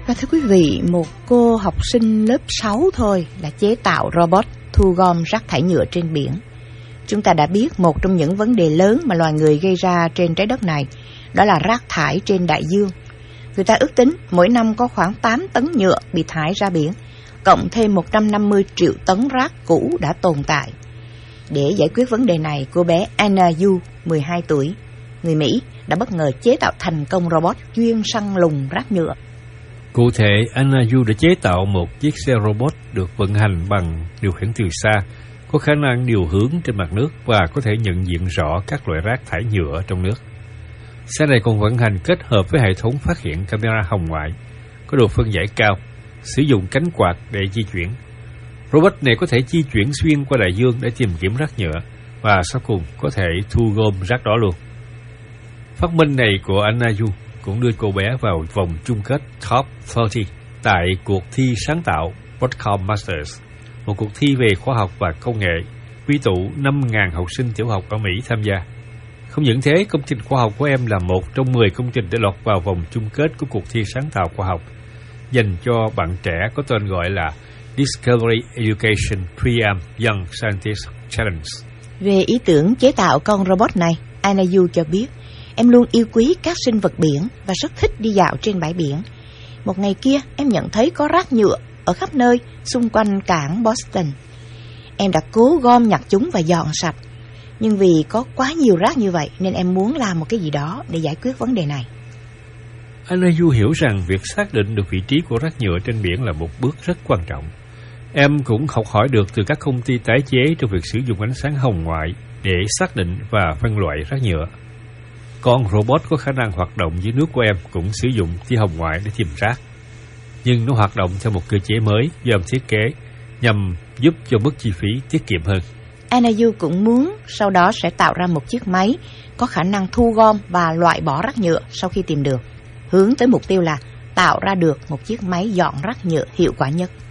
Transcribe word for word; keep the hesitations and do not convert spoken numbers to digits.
Và thưa quý vị, một cô học sinh lớp sáu thôi đã chế tạo robot thu gom rác thải nhựa trên biển. Chúng ta đã biết một trong những vấn đề lớn mà loài người gây ra trên trái đất này, đó là rác thải trên đại dương. Người ta ước tính mỗi năm có khoảng tám tấn nhựa bị thải ra biển, cộng thêm một trăm năm mươi triệu tấn rác cũ đã tồn tại. Để giải quyết vấn đề này, cô bé Anna Yu, mười hai tuổi, người Mỹ, đã bất ngờ chế tạo thành công robot chuyên săn lùng rác nhựa. Cụ thể, Anna Yu đã chế tạo một chiếc xe robot được vận hành bằng điều khiển từ xa, có khả năng điều hướng trên mặt nước và có thể nhận diện rõ các loại rác thải nhựa trong nước. Xe này còn vận hành kết hợp với hệ thống phát hiện camera hồng ngoại, có độ phân giải cao, sử dụng cánh quạt để di chuyển. Robot này có thể di chuyển xuyên qua đại dương để tìm kiếm rác nhựa và sau cùng có thể thu gom rác đó luôn. Phát minh này của Anna Yu cũng đưa cô bé vào vòng chung kết Top ba mươi tại cuộc thi sáng tạo Broadcom Masters, một cuộc thi về khoa học và công nghệ quy tụ năm nghìn học sinh tiểu học ở Mỹ tham gia. Không những thế, công trình khoa học của em là một trong mười công trình để lọt vào vòng chung kết của cuộc thi sáng tạo khoa học dành cho bạn trẻ có tên gọi là Discovery Education ba M Young Scientist Challenge. Về ý tưởng chế tạo con robot này, Anna Yu cho biết, em luôn yêu quý các sinh vật biển và rất thích đi dạo trên bãi biển. Một ngày kia, em nhận thấy có rác nhựa ở khắp nơi xung quanh cảng Boston. Em đã cố gom nhặt chúng và dọn sạch. Nhưng vì có quá nhiều rác như vậy nên em muốn làm một cái gì đó để giải quyết vấn đề này. Anna Yu hiểu rằng việc xác định được vị trí của rác nhựa trên biển là một bước rất quan trọng. Em cũng học hỏi được từ các công ty tái chế trong việc sử dụng ánh sáng hồng ngoại để xác định và phân loại rác nhựa. Con robot có khả năng hoạt động dưới nước của em cũng sử dụng tia hồng ngoại để tìm rác. Nhưng nó hoạt động theo một cơ chế mới do em thiết kế nhằm giúp cho mức chi phí tiết kiệm hơn. Anna Yu cũng muốn sau đó sẽ tạo ra một chiếc máy có khả năng thu gom và loại bỏ rác nhựa sau khi tìm được, hướng tới mục tiêu là tạo ra được một chiếc máy dọn rác nhựa hiệu quả nhất.